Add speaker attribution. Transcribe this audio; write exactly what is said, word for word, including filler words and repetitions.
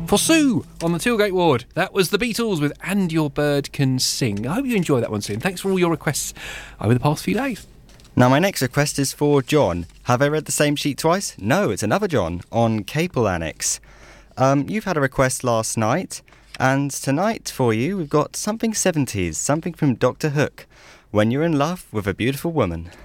Speaker 1: For Sue on the Tilgate Ward, that was the Beatles with And Your Bird Can Sing. I hope you enjoyed that one, Sue. Thanks for all your requests over the past few days.
Speaker 2: Now, my next request is for John. Have I read the same sheet twice? No, it's another John on Capel Annex. Um, you've had a request last night, and tonight for you, we've got something seventies, something from Doctor Hook, When You're in Love with a Beautiful Woman.